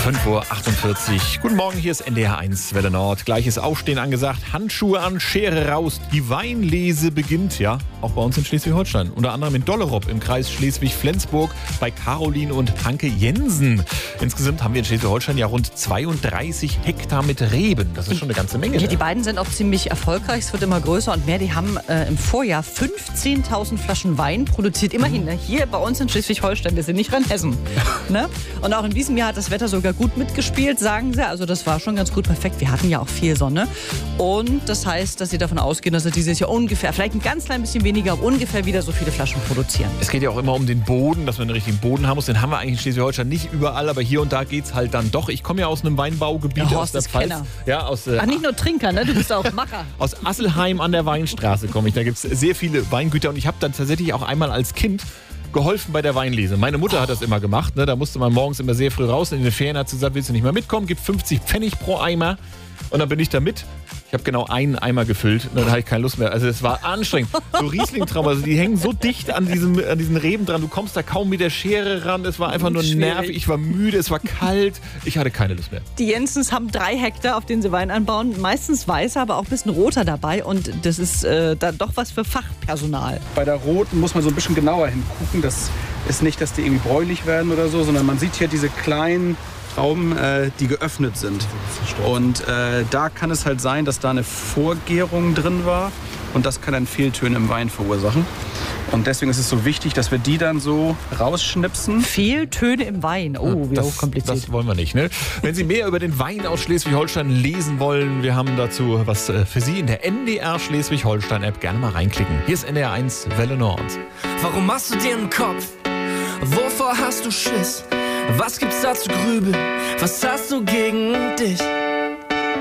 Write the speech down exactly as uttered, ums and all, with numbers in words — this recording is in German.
fünf Uhr achtundvierzig. Guten Morgen, hier ist N D R eins Welle Nord. Gleiches Aufstehen angesagt, Handschuhe an, Schere raus. Die Weinlese beginnt, ja, auch bei uns in Schleswig-Holstein. Unter anderem in Dollerop im Kreis Schleswig-Flensburg bei Caroline und Hanke Jensen. Insgesamt haben wir in Schleswig-Holstein ja rund zweiunddreißig Hektar mit Reben. Das ist schon eine ganze Menge. Ja, ne? die beiden sind auch ziemlich erfolgreich. Es wird immer größer und mehr. Die haben äh, im Vorjahr fünfzehntausend Flaschen Wein produziert. Immerhin, ne? Hier bei uns in Schleswig-Holstein. Wir sind nicht Rheinhessen. Ne? Und auch in diesem Jahr hat das Wetter sogar gut mitgespielt, sagen sie. Also das war schon ganz gut perfekt. Wir hatten ja auch viel Sonne. Und das heißt, dass sie davon ausgehen, dass sie dieses Jahr ungefähr, vielleicht ein ganz klein bisschen weniger, aber ungefähr wieder so viele Flaschen produzieren. Es geht ja auch immer um den Boden, dass man einen richtigen Boden haben muss. Den haben wir eigentlich in Schleswig-Holstein nicht überall, aber hier und da geht es halt dann doch. Ich komme ja aus einem Weinbaugebiet Der aus Horst der ist Pfalz. Kenner. Ja, aus, äh, Ach, nicht nur Trinker, ne? Du bist auch Macher. aus Asselheim an der Weinstraße komme ich. Da gibt es sehr viele Weingüter und ich habe dann tatsächlich auch einmal als Kind geholfen bei der Weinlese. Meine Mutter hat das immer gemacht. Ne? Da musste man morgens immer sehr früh raus. In den Ferien hat sie gesagt, willst du nicht mehr mitkommen? Gib fünfzig Pfennig pro Eimer. Und dann bin ich da mit. Ich habe genau einen Eimer gefüllt. Und dann hatte ich keine Lust mehr. Also es war anstrengend. So Riesling-Traum. Also die hängen so dicht an, diesem, an diesen Reben dran. Du kommst da kaum mit der Schere ran. Es war einfach nur Schwierig. nervig. Ich war müde. Es war kalt. Ich hatte keine Lust mehr. Die Jensens haben drei Hektar, auf denen sie Wein anbauen. Meistens weißer, aber auch ein bisschen roter dabei. Und das ist äh, dann doch was für Fachpersonal. Bei der roten muss man so ein bisschen genauer hingucken. Das ist nicht, dass die irgendwie bräunlich werden oder so, sondern man sieht hier diese kleinen Trauben, äh, die geöffnet sind. Und äh, da kann es halt sein, dass da eine Vorgärung drin war. Und das kann dann Fehltöne im Wein verursachen. Und deswegen ist es so wichtig, dass wir die dann so rausschnipsen. Fehltöne im Wein. Oh, wie das, hochkompliziert. Das wollen wir nicht. Ne? Wenn Sie mehr über den Wein aus Schleswig-Holstein lesen wollen, wir haben dazu was äh, für Sie in der N D R Schleswig-Holstein-App. Gerne mal reinklicken. Hier ist N D R eins Welle Nord. Warum machst du dir einen Kopf? Wovor hast du Schiss? Was gibt's da zu grübeln? Was hast du gegen dich?